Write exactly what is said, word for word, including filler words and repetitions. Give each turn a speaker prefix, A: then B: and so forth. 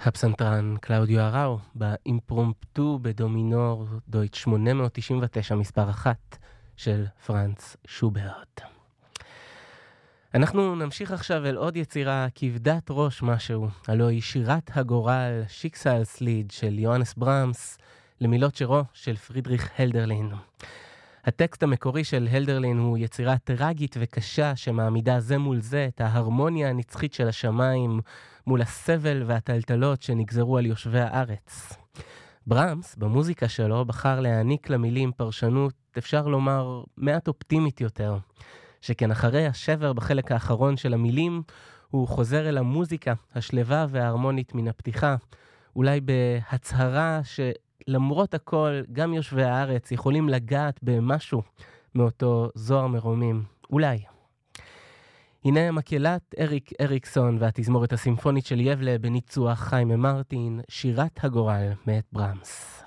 A: הפסנתרן קלאודיו אראו באימפרומפטו בדומינור דויט שמונה מאות תשעים ותשע מספר אחת של פרנץ שוברט. אנחנו נמשיך עכשיו אל עוד יצירה כבדת ראש משהו, הלוא היא שירת הגורל שיקסלסליד של יוהנס ברמס למילות שירו של פרידריך הלדרלין. הטקסט המקורי של הלדרלין הוא יצירה טרגית וקשה שמעמידה זה מול זה את ההרמוניה הנצחית של השמיים מול הסבל והטלטלות שנגזרו על יושבי הארץ. ברמס במוזיקה שלו בחר להעניק למילים פרשנות, אפשר לומר, מעט אופטימית יותר, שכן אחרי השבר בחלק האחרון של המילים הוא חוזר אל המוזיקה השלווה וההרמונית מן הפתיחה, אולי בהצהרה ש... למרות הכל, גם יושבי הארץ יכולים לגעת במשהו מאותו זוהר מרומים. אולי. הנה מקהלת אריק אריקסון והתזמורת הסימפונית של יבלה בניצוח חיים מרטין, שירת הגורל מאת ברמס.